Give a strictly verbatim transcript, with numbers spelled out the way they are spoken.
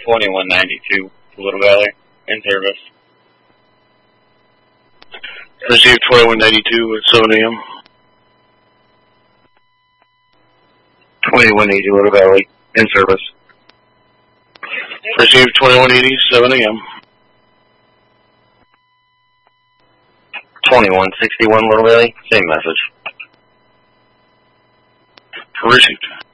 twenty-one ninety-two, Little Valley, in service. Received twenty-one ninety-two at seven A M twenty-one eighty, Little Valley, in service. Received twenty-one eighty, seven A M twenty-one sixty-one, Little Valley, same message. Received.